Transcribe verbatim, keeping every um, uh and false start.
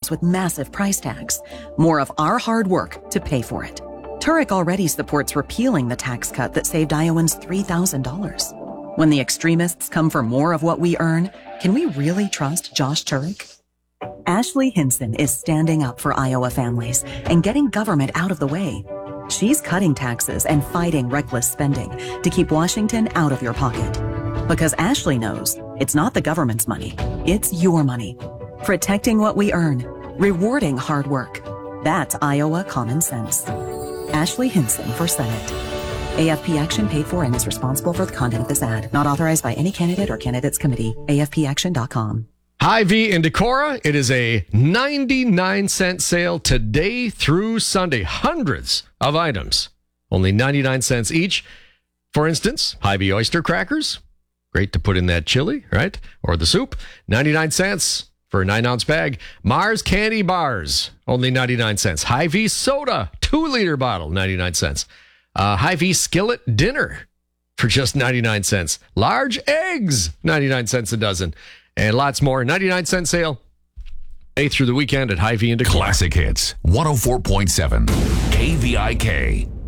comes with massive price tags. More of our hard work to pay for it. Turek already supports repealing the tax cut that saved Iowans three thousand dollars. When the extremists come for more of what we earn, can we really trust Josh Turek? Ashley Hinson is standing up for Iowa families and getting government out of the way. She's cutting taxes and fighting reckless spending to keep Washington out of your pocket. Because Ashley knows it's not the government's money, it's your money. Protecting what we earn, rewarding hard work. That's Iowa common sense. Ashley Hinson for Senate. A F P Action paid for and is responsible for the content of this ad. Not authorized by any candidate or candidates committee. A F P action dot com. Hy-Vee in Decorah. It is a ninety-nine cent sale today through Sunday. Hundreds of items. Only ninety-nine cents each. For instance, Hy-Vee oyster crackers. Great to put in that chili, right? Or the soup. ninety-nine cents for a nine ounce bag. Mars candy bars. Only ninety-nine cents. Hy-Vee soda. two liter bottle. ninety-nine cents. Uh, Hy-Vee skillet dinner for just ninety-nine cents. Large eggs. ninety-nine cents a dozen. And lots more. ninety-nine cent sale. Day through the weekend at Hy-Vee in Decorah. Classic Hits. one oh four point seven. K V I K.